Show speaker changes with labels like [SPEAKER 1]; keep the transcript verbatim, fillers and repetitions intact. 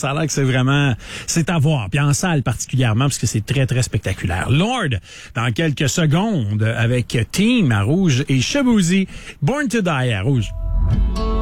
[SPEAKER 1] Ça a l'air que c'est vraiment, c'est à voir. Puis en salle particulièrement, parce que c'est très, très spectaculaire. Lord, dans quelques secondes, avec Team à Rouge et Shaboozey, Born to Die à Rouge.